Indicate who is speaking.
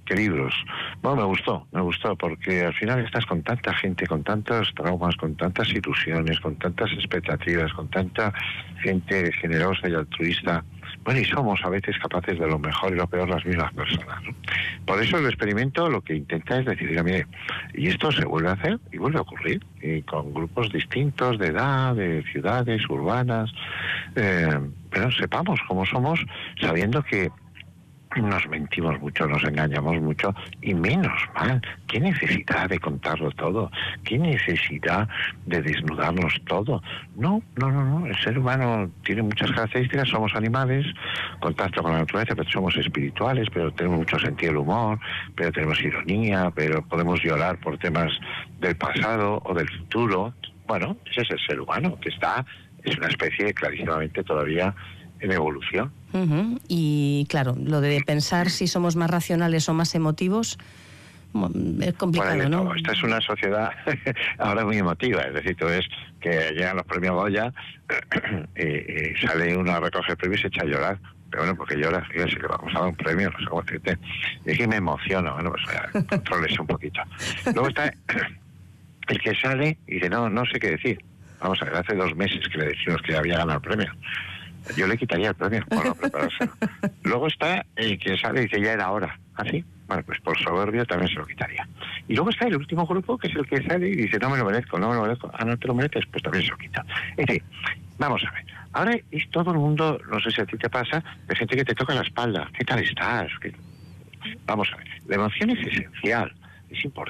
Speaker 1: que libros. Bueno, me gustó, porque al final estás con tanta gente, con tantos traumas, con tantas ilusiones, con tantas expectativas, con tanta gente generosa y altruista. Bueno, y somos a veces capaces de lo mejor y lo peor las mismas personas, ¿no? Por eso el experimento lo que intenta es decir, mire, y esto se vuelve a hacer y vuelve a ocurrir, y con grupos distintos de edad, de ciudades, urbanas, pero sepamos cómo somos, sabiendo que nos mentimos mucho, nos engañamos mucho, y menos mal. ¿Qué necesidad de contarlo todo? ¿Qué necesidad de desnudarnos todo? No. El ser humano tiene muchas características, somos animales, contacto con la naturaleza, pero somos espirituales, pero tenemos mucho sentido del humor, pero tenemos ironía, pero podemos llorar por temas del pasado o del futuro. Bueno, ese es el ser humano, que es una especie clarísimamente todavía en evolución.
Speaker 2: Y claro, lo de pensar si somos más racionales o más emotivos es complicado,
Speaker 1: bueno,
Speaker 2: ¿no?
Speaker 1: Esta es una sociedad ahora muy emotiva, es decir, tú ves que llegan los premios Goya y sale uno a recoger el premio y se echa a llorar. Pero bueno, porque lloras, fíjate que vamos a dar un premio, no sé cómo decirte. Y es que me emociono, bueno, pues ya, controles un poquito. Luego está el que sale y dice, no sé qué decir. Vamos a ver, hace 2 meses que le decimos que había ganado el premio. Yo le quitaría el premio por no prepararse. Luego está el que sale y dice, ya era hora. ¿Así? Bueno, pues por soberbio también se lo quitaría. Y luego está el último grupo, que es el que sale y dice, no me lo merezco. Ah, no te lo mereces, pues también se lo quita. Es decir, vamos a ver. Ahora es todo el mundo, no sé si a ti te pasa, de gente que te toca la espalda. ¿Qué tal estás? Vamos a ver. La emoción es esencial, es importante.